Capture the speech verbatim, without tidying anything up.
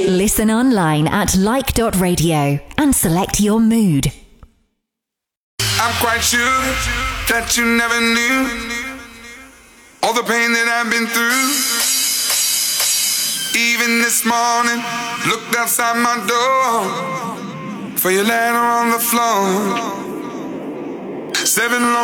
Listen online at like dot radio and select your mood. I'm quite sure that you never knew all the pain that I've been through. Even this morning, looked outside my door for your letter on the floor. Seven long